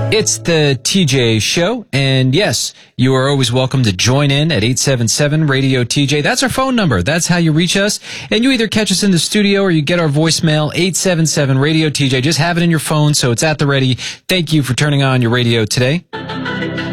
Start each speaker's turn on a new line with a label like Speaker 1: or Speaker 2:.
Speaker 1: It's the TJ Show, and yes, you are always welcome to join in at 877-RADIO-TJ. That's our phone number. That's how you reach us, and you either catch us in the studio or you get our voicemail, 877-RADIO-TJ. Just have it in your phone so it's at the ready. Thank you for turning on your radio today.